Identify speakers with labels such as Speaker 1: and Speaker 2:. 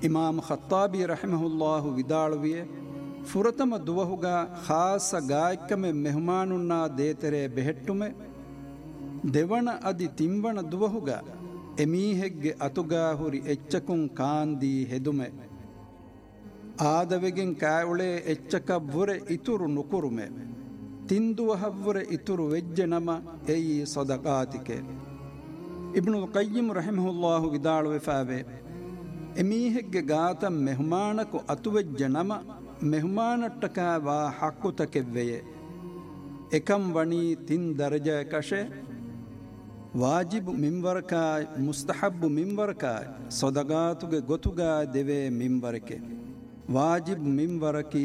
Speaker 1: ಇಮಾಮ್ ಖತ್ತಾಬಿ ರಹಿಮಹುಲ್ಲಾಹು ವಿದಾಳುವಿಯೆ ಫುರತಮ ದುವಹುಗ ಖಾಸ ಗಾಯಕಮೆ ಮೆಹಮಾನುನ್ನಾ ದೇತೆರೆ ಬೆಹೆಟ್ಟುಮೆ ದೆವಣ ಅದಿ ತಿಂವಣ ದುವಹುಗ ಎಮೀಹೆಗ್ಗೆ ಅತುಗಾ ಹುರಿ ಎಚ್ಚಕುಂ ಕಾಂದಿ ಹೆದುಮೆ ಆದವೆಗೆನ್ ಕಾಯುಳೆ ಎಚ್ಚಕವ್ವುರೆ ಇತುರು ನುಕುರುಮೆ ತಿಂದುವಹವ್ವುರೆ ಇತುರು ವೆಜ್ಜೆ ನಮ ಎಯಿ ಸದಕಾತಿಕೆ. ಇಬ್ನುಲ್ ಕಯ್ಯಿಮ್ ರಹಿಮಹುಲ್ಲಾಹು ವಿದಾಳುವೆ ಫಾವೆ ಎಮೀಹೆಗ್ಗೆ ಗಾತ ಮೆಹಮಾನಕು ಅತುವೆಜ್ಜೆ ನಮ ಮೆಹಮಾನಟ್ಟಕ ವಾ ಹಕ್ಕುತಕೆವ್ವೆಯೆ ಎಕಂ ವಣಿ ತಿನ್ ದರ್ಜೆ ಕಶೆ ವಾಜಿಬ್ ಮಿಂವರಕಾಯ್ ಮುಸ್ತಹಬ್ಬು ಮಿಂವರಕಾಯ್ ಸೊದಗಾತುಗೆ ಗೊತುಗಾ ದೆವೆ ಮಿಂವರಕೆ ವಾಜಿಬ್ ಮಿಂವರಕಿ